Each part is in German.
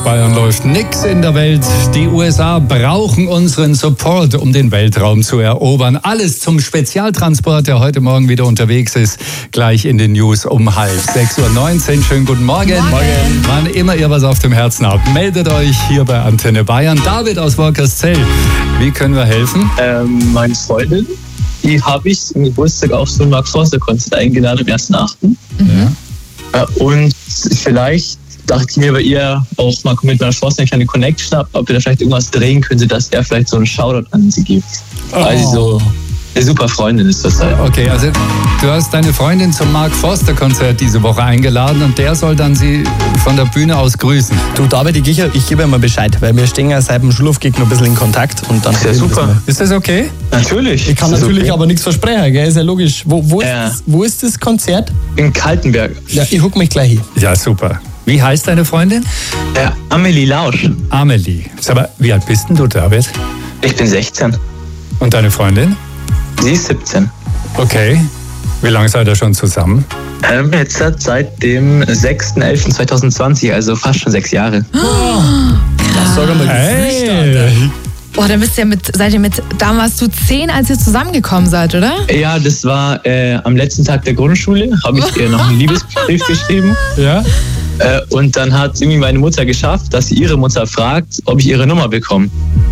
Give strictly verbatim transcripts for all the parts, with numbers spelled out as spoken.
Bayern läuft nix in der Welt. Die U S A brauchen unseren Support, um den Weltraum zu erobern. Alles zum Spezialtransport, der heute Morgen wieder unterwegs ist. Gleich in den News um halb sechs Uhr neunzehn. Schönen guten Morgen. Morgen. Wann immer ihr was auf dem Herzen habt, meldet euch hier bei Antenne Bayern. David aus Wolkerszell, wie können wir helfen? Ähm, meine Freundin, die habe ich zum Geburtstag auf so ein Mark-Forster-Konzert eingeladen am ersten achten Mhm. Und vielleicht dachte ich mir bei ihr auch mal mit Mark Forster eine kleine Connection ab, ob wir da vielleicht irgendwas drehen könnte, dass er vielleicht so einen Shoutout an sie gibt. Oh. Weil sie so eine super Freundin ist das halt. Okay, also du hast deine Freundin zum Mark-Forster-Konzert diese Woche eingeladen und der soll dann sie von der Bühne aus grüßen. Du, David, ich, ich gebe immer Bescheid, weil wir stehen ja seit dem Schulaufkick noch ein bisschen in Kontakt. Und dann Ist ja super. Ist das okay? Natürlich. Ich kann Ist das natürlich okay? aber nichts versprechen, gell? Ist ja logisch. Wo, wo, ist, Ja. das, wo ist das Konzert? In Kaltenberg. Ja, ich huck mich gleich hin. Ja, super. Wie heißt deine Freundin? Ja, Amelie Lausch. Amelie. Sag mal, wie alt bist denn du, David? Ich bin sechzehn. Und deine Freundin? Sie ist siebzehn. Okay. Wie lange seid ihr schon zusammen? Ähm, jetzt seit dem sechsten elften zweitausendzwanzig, also fast schon sechs Jahre. Sag einmal, Hey! Boah, dann bist du ja mit, seid ihr mit, da warst du zehn, als ihr zusammengekommen seid, oder? Ja, das war äh, am letzten Tag der Grundschule, habe ich ihr noch einen Liebesbrief geschrieben. Ja? Äh, und dann hat irgendwie meine Mutter geschafft, dass sie ihre Mutter fragt, ob ich ihre Nummer bekomme.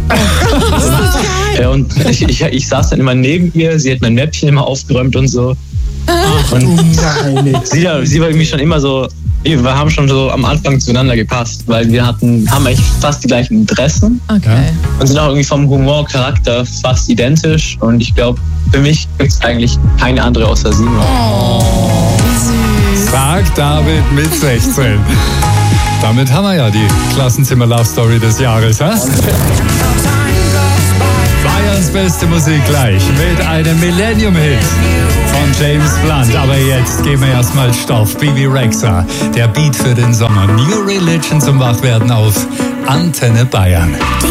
äh, und ich, ich, ich saß dann immer neben ihr, sie hat mein Mäppchen immer aufgeräumt und so. Und sie, sie war irgendwie schon immer so, wir haben schon so am Anfang zueinander gepasst, weil wir hatten, haben eigentlich fast die gleichen Interessen Okay. und sind auch irgendwie vom Humor, Charakter fast identisch. Und ich glaube, für mich gibt es eigentlich keine andere außer sie. Sagt David mit sechzehn. Damit haben wir ja die Klassenzimmer-Love-Story des Jahres, hä? Bayerns beste Musik gleich mit einem Millennium-Hit von James Blunt. Aber jetzt geben wir erstmal Stoff. Bibi Rexha, der Beat für den Sommer. New Religion zum Wachwerden auf Antenne Bayern.